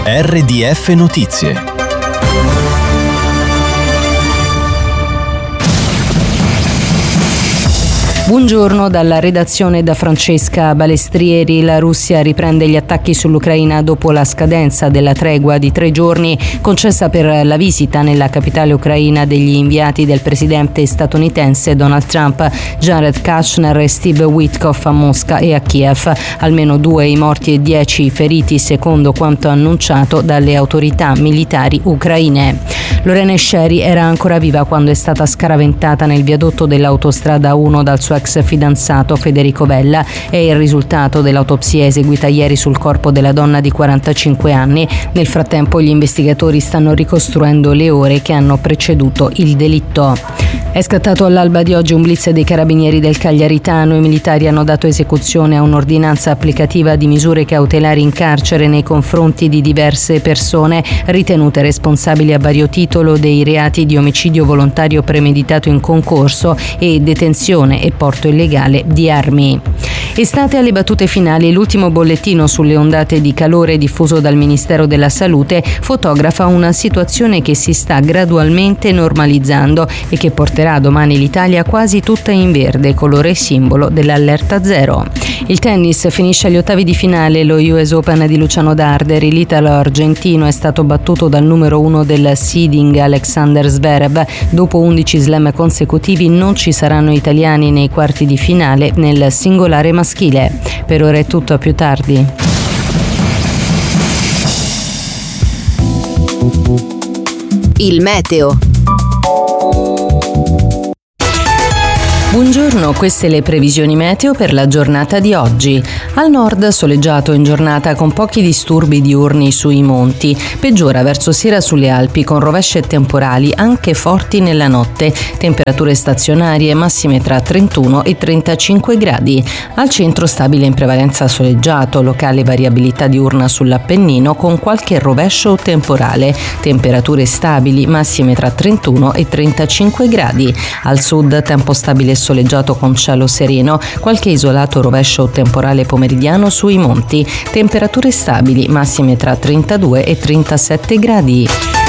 RDF Notizie. Buongiorno dalla redazione da Francesca Balestrieri. La Russia riprende gli attacchi sull'Ucraina dopo la scadenza della tregua di 3 giorni concessa per la visita nella capitale ucraina degli inviati del presidente statunitense Donald Trump, Jared Kushner e Steve Witkoff a Mosca e a Kiev. Almeno 2 i morti e 10 i feriti, secondo quanto annunciato dalle autorità militari ucraine. Lorena Scieri era ancora viva quando è stata scaraventata nel viadotto dell'autostrada 1 dal suo ex fidanzato Federico Vella. È il risultato dell'autopsia eseguita ieri sul corpo della donna di 45 anni. Nel frattempo gli investigatori stanno ricostruendo le ore che hanno preceduto il delitto. È scattato all'alba di oggi un blitz dei carabinieri del Cagliaritano. I militari hanno dato esecuzione a un'ordinanza applicativa di misure cautelari in carcere nei confronti di diverse persone ritenute responsabili a vario titolo dei reati di omicidio volontario premeditato in concorso e detenzione e porto illegale di armi. Estate alle battute finali. L'ultimo bollettino sulle ondate di calore diffuso dal Ministero della Salute fotografa una situazione che si sta gradualmente normalizzando e che porterà domani l'Italia quasi tutta in verde, colore simbolo dell'allerta zero. Il tennis finisce agli ottavi di finale lo US Open di Luciano Darderi. L'italo-argentino è stato battuto dal numero 1 del seeding Alexander Zverev. Dopo 11 slam consecutivi non ci saranno italiani nei quarti di finale nel singolare maschile. Per ora è tutto, a più tardi. Il meteo. Buongiorno, queste le previsioni meteo per la giornata di oggi. Al nord soleggiato in giornata con pochi disturbi diurni sui monti, peggiora verso sera sulle Alpi con rovesce e temporali anche forti nella notte, temperature stazionarie massime tra 31 e 35 gradi. Al centro stabile in prevalenza soleggiato, locale variabilità diurna sull'Appennino con qualche rovescio o temporale, temperature stabili massime tra 31 e 35 gradi. Al sud tempo stabile soleggiato con cielo sereno, qualche isolato rovescio o temporale pomeridiano sui monti, temperature stabili massime tra 32 e 37 gradi.